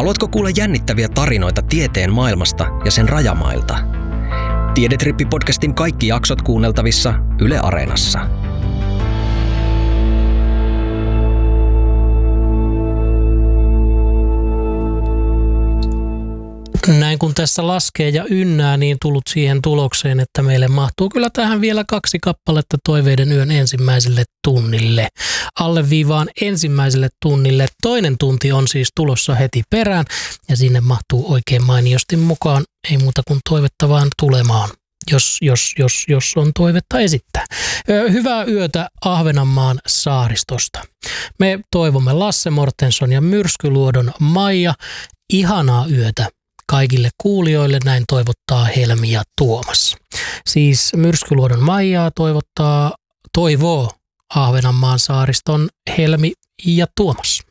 Haluatko kuulla jännittäviä tarinoita tieteen maailmasta ja sen rajamailta? Tiedetrippi-podcastin kaikki jaksot kuunneltavissa Yle Areenassa. Näin kun tässä laskee ja ynnää, niin tullut siihen tulokseen, että meille mahtuu kyllä tähän vielä 2 kappaletta Toiveiden yön ensimmäiselle tunnille. Alleviivaan ensimmäiselle tunnille. Toinen tunti on siis tulossa heti perään ja sinne mahtuu oikein mainiosti mukaan. Ei muuta kuin toivetta vaan tulemaan, jos on toivetta esittää. Hyvää yötä Ahvenanmaan saaristosta. Me toivomme Lasse Mortensson ja Myrskyluodon Maija. Ihanaa yötä kaikille kuulijoille, näin toivottaa Helmi ja Tuomas. Siis Myrskyluodon Maijaa toivoo Ahvenanmaan saariston Helmi ja Tuomas.